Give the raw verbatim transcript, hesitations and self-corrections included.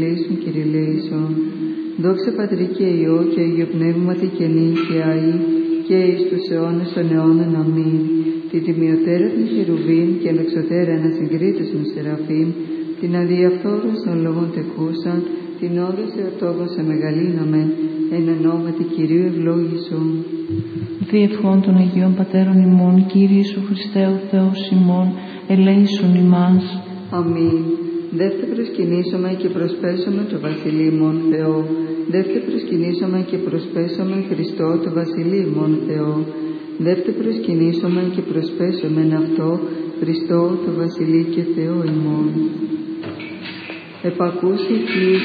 Λέησον, Κύριε Λέησον. Δόξα Πατρί και Υιό και Αγιο Πνεύματι και νυν και αεί και εις τους αιώνες των αιώνων. Αμήν. Τη τιμιωτέρα των χερουβίν και ανεξωτέρα ανασυγκρίτως των σεραφείμ, την αδιαφθόρους των λόγων τεκούσαν, την όλους εορτόγων σε μεγαλύνομεν, εν ονόματι Κυρίου ευλόγησον. Διευχών των Αγίων Πατέρων ημών, Κύριε Ιησού Χριστέ ο Θεός ημών, ελέησον ημάς. Αμήν. Δεύτε προσκυνήσωμε και προσπέσωμε το βασιλείμον Θεό. Δεύτε προσκυνήσωμε και προσπέσωμε Χριστό το βασιλείμον Θεό. Δεύτε προσκυνήσωμε και προσπέσωμεν αυτό Χριστό το βασιλεί και Θεό ημών. Επακούσι Κύριε